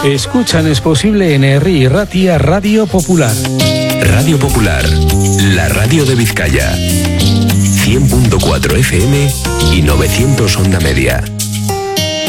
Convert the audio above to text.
Escuchan Es Posible en Herri y Ratia Radio Popular. Radio Popular, la radio de Vizcaya. 100.4 FM y 900 onda media.